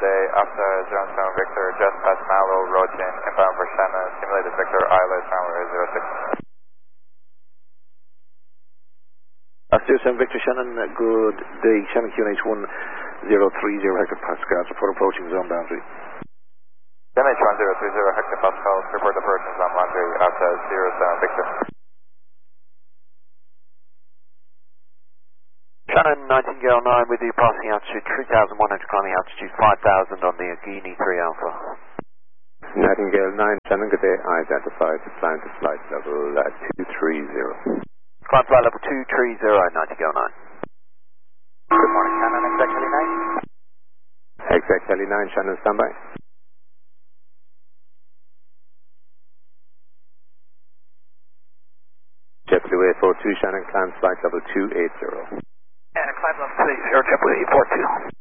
day after 07 Victor, just past Malo, Rochin, inbound for Shannon, simulated Victor, ILS, runway 06. 07 Victor, Shannon, good day. Shannon QNH 1030 hectopascals, report approaching zone boundary. QNH 1030 hectopascals, report approaching zone boundary after 07 Victor. Shannon, Nightingale 9 with you, passing altitude 3,100, climbing altitude 5,000 on the Agini 3 Alpha. Nightingale 9, Shannon, good day, identified to climb to flight level 230. Climb flight level 230, Nightingale 9. Good morning, Shannon, exact Heli 9. Exact Heli 9, Shannon, standby. JetBlue A42, Shannon, climb flight level 280. And climb level 280, JetBlue A42.